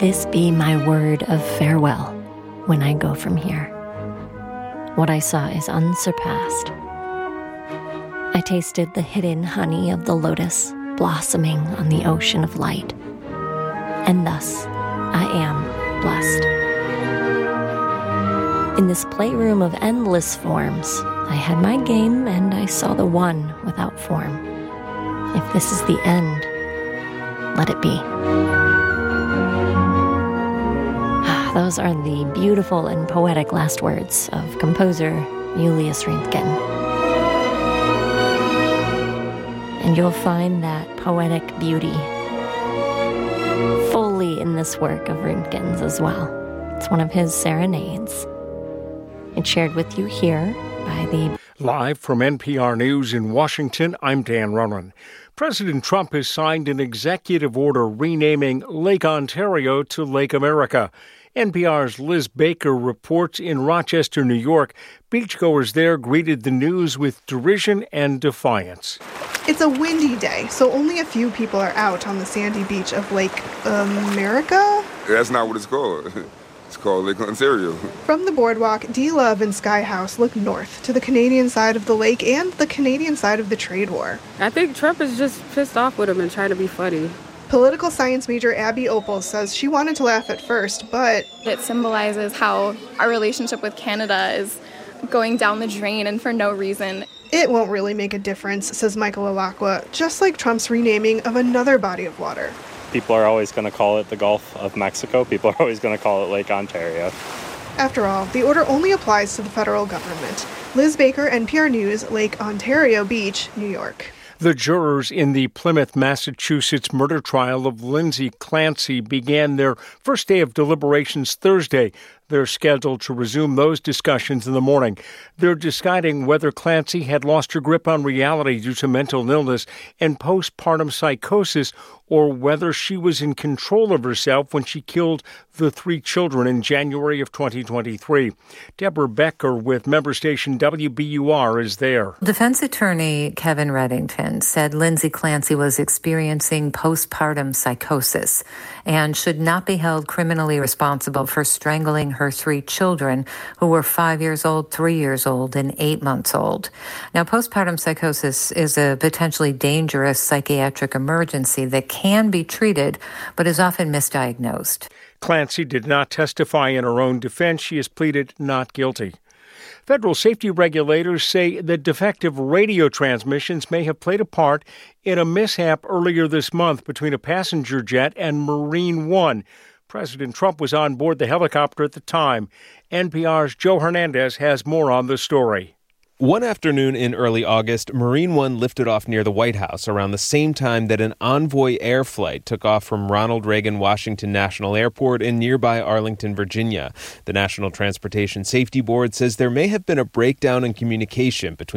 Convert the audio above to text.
this be my word of farewell when I go from here. What I saw is unsurpassed. I tasted the hidden honey of the lotus blossoming on the ocean of light. And thus, I am blessed. In this playroom of endless forms, I had my game and I saw the one without form. If this is the end, let it be. Those are the beautiful and poetic last words of composer Julius Röntgen. And you'll find that poetic beauty fully in this work of Röntgen's as well. It's one of his serenades. It's shared with you here by the... Live from NPR News in Washington, I'm Dan Ronan. President Trump has signed an executive order renaming Lake Ontario to Lake America. NPR's Liz Baker reports in Rochester, New York. Beachgoers there greeted the news with derision and defiance. It's a windy day, so only a few people are out on the sandy beach of Lake America? That's not what it's called. It's called Lake Ontario. From the boardwalk, D-Love and Sky House look north to the Canadian side of the lake and the Canadian side of the trade war. I think Trump is just pissed off with him and trying to be funny. Political science major Abby Opal says she wanted to laugh at first, but... It symbolizes how our relationship with Canada is going down the drain and for no reason. It won't really make a difference, says Michael Alacqua, just like Trump's renaming of another body of water. People are always going to call it the Gulf of Mexico. People are always going to call it Lake Ontario. After all, the order only applies to the federal government. Liz Baker, NPR News, Lake Ontario Beach, New York. The jurors in the Plymouth, Massachusetts murder trial of Lindsay Clancy began their first day of deliberations Thursday. They're scheduled to resume those discussions in the morning. They're deciding whether Clancy had lost her grip on reality due to mental illness and postpartum psychosis, or whether she was in control of herself when she killed the 3 children in January of 2023. Deborah Becker with member station WBUR is there. Defense attorney Kevin Reddington said Lindsay Clancy was experiencing postpartum psychosis and should not be held criminally responsible for strangling her 3 children, who were 5 years old, 3 years old, and 8 months old. Now, postpartum psychosis is a potentially dangerous psychiatric emergency that can be treated, but is often misdiagnosed. Clancy did not testify in her own defense. She has pleaded not guilty. Federal safety regulators say that defective radio transmissions may have played a part in a mishap earlier this month between a passenger jet and Marine One. President Trump was on board the helicopter at the time. NPR's Joe Hernandez has more on the story. One afternoon in early August, Marine One lifted off near the White House around the same time that an Envoy Air flight took off from Ronald Reagan Washington National Airport in nearby Arlington, Virginia. The National Transportation Safety Board says there may have been a breakdown in communication between